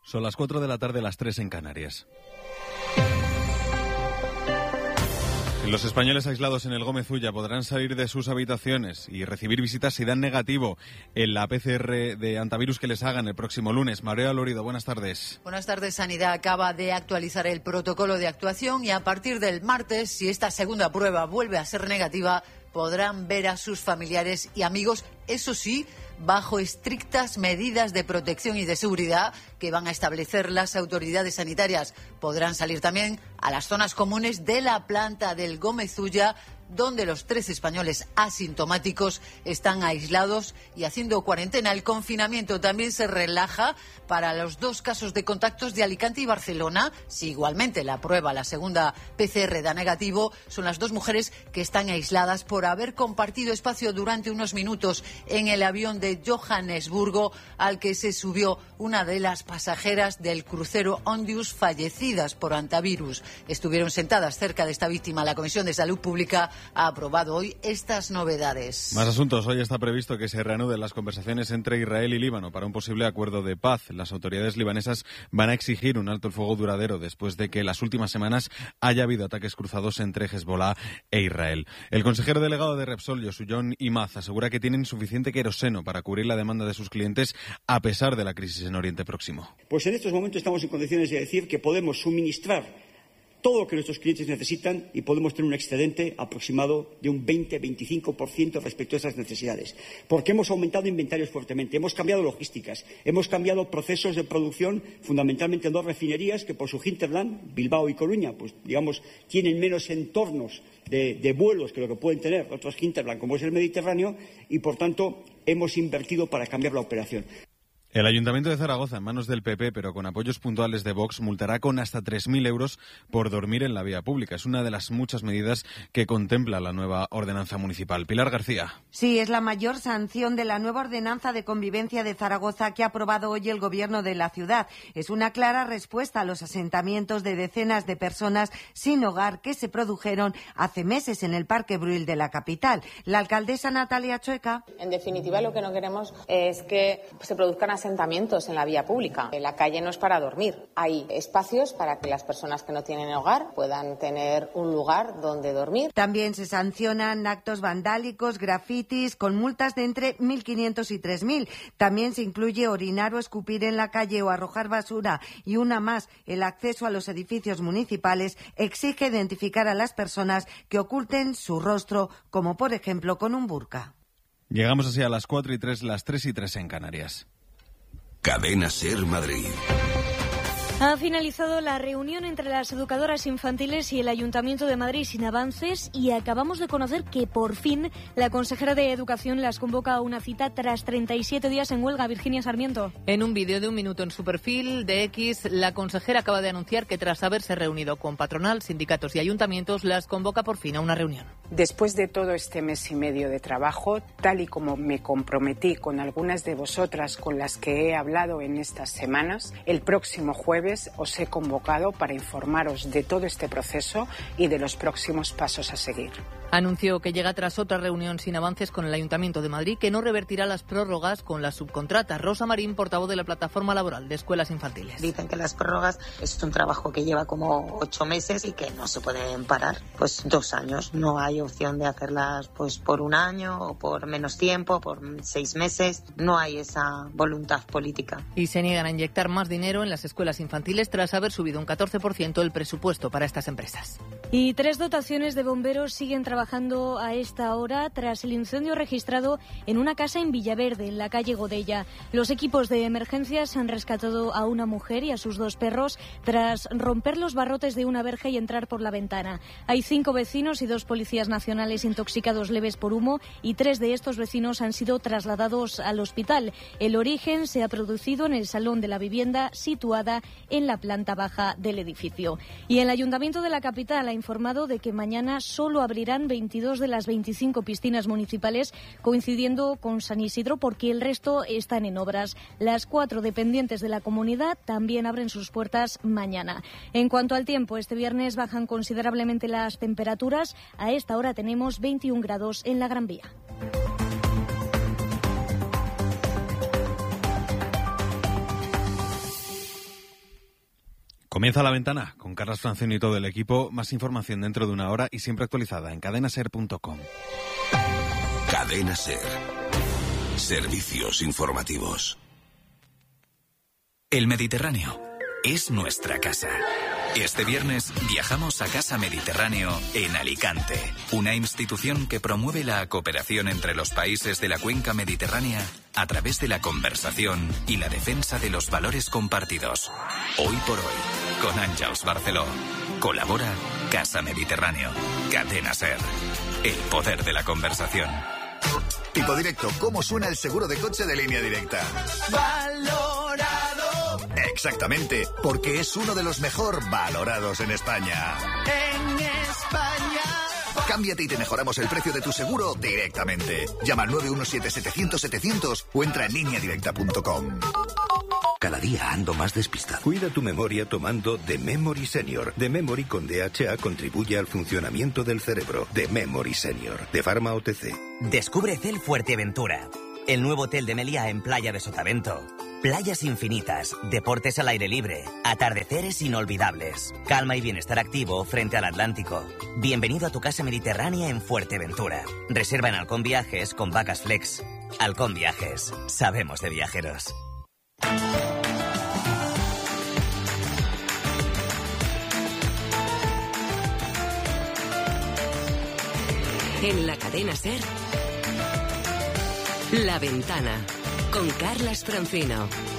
Son las 4 de la tarde, las 3 en Canarias. Los españoles aislados en el Gómez Ulla podrán salir de sus habitaciones y recibir visitas si dan negativo en la PCR de antivirus que les hagan el próximo lunes. María Lorido, buenas tardes. Buenas tardes. Sanidad acaba de actualizar el protocolo de actuación y a partir del martes, si esta segunda prueba vuelve a ser negativa, podrán ver a sus familiares y amigos, eso sí, bajo estrictas medidas de protección y de seguridad que van a establecer las autoridades sanitarias. Podrán salir también a las zonas comunes de la planta del Gómez Ulla, donde los 3 españoles asintomáticos están aislados y haciendo cuarentena. El confinamiento también se relaja para los 2 casos de contactos de Alicante y Barcelona. Si igualmente la prueba, la segunda PCR, da negativo, son las 2 mujeres que están aisladas por haber compartido espacio durante unos minutos en el avión de Johannesburgo al que se subió una de las pasajeras del crucero Ondius, fallecidas por antivirus. Estuvieron sentadas cerca de esta víctima. La Comisión de Salud Pública ha aprobado hoy estas novedades. Más asuntos. Hoy está previsto que se reanuden las conversaciones entre Israel y Líbano para un posible acuerdo de paz. Las autoridades libanesas van a exigir un alto el fuego duradero después de que en las últimas semanas haya habido ataques cruzados entre Hezbollah e Israel. El consejero delegado de Repsol, Yosuyon Imaz, asegura que tienen suficiente queroseno para cubrir la demanda de sus clientes a pesar de la crisis en Oriente Próximo. Pues en estos momentos estamos en condiciones de decir que podemos suministrar todo lo que nuestros clientes necesitan y podemos tener un excedente aproximado de un 20-25% respecto a esas necesidades. Porque hemos aumentado inventarios fuertemente, hemos cambiado logísticas, hemos cambiado procesos de producción, fundamentalmente en 2 refinerías que por su hinterland, Bilbao y Coruña, pues digamos, tienen menos entornos de vuelos que lo que pueden tener otros hinterland como es el Mediterráneo y por tanto hemos invertido para cambiar la operación. El Ayuntamiento de Zaragoza, en manos del PP, pero con apoyos puntuales de Vox, multará con hasta 3.000 euros por dormir en la vía pública. Es una de las muchas medidas que contempla la nueva ordenanza municipal. Pilar García. Sí, es la mayor sanción de la nueva ordenanza de convivencia de Zaragoza que ha aprobado hoy el Gobierno de la ciudad. Es una clara respuesta a los asentamientos de decenas de personas sin hogar que se produjeron hace meses en el Parque Brühl de la capital. La alcaldesa Natalia Chueca. En definitiva, lo que no queremos es que se produzcan asentamientos en la vía pública. La calle no es para dormir. Hay espacios para que las personas que no tienen hogar puedan tener un lugar donde dormir. También se sancionan actos vandálicos, grafitis, con multas de entre 1.500 y 3.000. También se incluye orinar o escupir en la calle o arrojar basura. Y una más, el acceso a los edificios municipales exige identificar a las personas que oculten su rostro, como por ejemplo con un burka. Llegamos así a las 4:03, las 3:03 en Canarias. Cadena SER Madrid. Ha finalizado la reunión entre las educadoras infantiles y el Ayuntamiento de Madrid sin avances y acabamos de conocer que por fin la consejera de Educación las convoca a una cita tras 37 días en huelga. Virginia Sarmiento. En un vídeo de 1 minuto en su perfil de X, la consejera acaba de anunciar que tras haberse reunido con patronal, sindicatos y ayuntamientos, las convoca por fin a una reunión. Después de todo este mes y medio de trabajo, tal y como me comprometí con algunas de vosotras con las que he hablado en estas semanas, el próximo jueves os he convocado para informaros de todo este proceso y de los próximos pasos a seguir. Anunció que llega tras otra reunión sin avances con el Ayuntamiento de Madrid, que no revertirá las prórrogas con las subcontratas. Rosa Marín, portavoz de la Plataforma Laboral de Escuelas Infantiles. Dicen que las prórrogas es un trabajo que lleva como 8 meses y que no se pueden parar. Pues 2 años. No hay opción de hacerlas pues por 1 año o por menos tiempo, por 6 meses. No hay esa voluntad política. Y se niegan a inyectar más dinero en las escuelas infantiles tras haber subido un 14% el presupuesto para estas empresas. Y 3 dotaciones de bomberos siguen trabajando a esta hora tras el incendio registrado en una casa en Villaverde, en la calle Godella. Los equipos de emergencias han rescatado a una mujer y a sus 2 perros tras romper los barrotes de una verja y entrar por la ventana. Hay 5 vecinos y 2 policías nacionales intoxicados leves por humo y 3 de estos vecinos han sido trasladados al hospital. El origen se ha producido en el salón de la vivienda situada en la planta baja del edificio. Y el Ayuntamiento de la capital ha informado de que mañana solo abrirán 22 de las 25 piscinas municipales, coincidiendo con San Isidro, porque el resto están en obras. Las 4 dependientes de la comunidad también abren sus puertas mañana. En cuanto al tiempo, este viernes bajan considerablemente las temperaturas. A esta hora tenemos 21 grados en la Gran Vía. Comienza La Ventana con Carlas Francino y todo el equipo. Más información dentro de una hora y siempre actualizada en cadenaser.com. Cadena Ser. Servicios informativos. El Mediterráneo es nuestra casa. Este viernes viajamos a Casa Mediterráneo en Alicante, una institución que promueve la cooperación entre los países de la cuenca mediterránea a través de la conversación y la defensa de los valores compartidos. Hoy por hoy, con Àngels Barceló. Colabora Casa Mediterráneo. Cadena Ser. El poder de la conversación. Tipo Directo, ¿cómo suena el seguro de coche de Línea Directa? ¡Valorado! Exactamente, porque es uno de los mejor valorados en España. ¡En España! Cámbiate y te mejoramos el precio de tu seguro directamente. Llama al 917-700-700 o entra en lineadirecta.com. Cada día ando más despistado. Cuida tu memoria tomando The Memory Senior. The Memory con DHA contribuye al funcionamiento del cerebro. The Memory Senior, de Pharma OTC. Descubre Cel Fuerteventura, el nuevo hotel de Meliá en Playa de Sotavento. Playas infinitas, deportes al aire libre, atardeceres inolvidables, calma y bienestar activo frente al Atlántico. Bienvenido a tu casa mediterránea en Fuerteventura. Reserva en Halcón Viajes con Vacas Flex. Halcón Viajes, sabemos de viajeros. En la cadena Ser, La Ventana, con Carlas Francino.